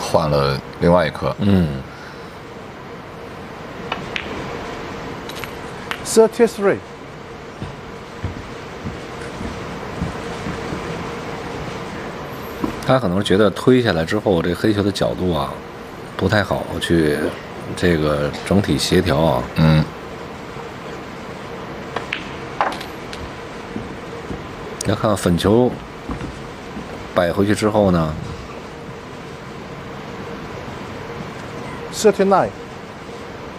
换了另外一颗。 33。 他可能觉得推下来之后，这黑球的角度啊不太好，去这个整体协调啊。你要看看粉球摆回去之后呢 39。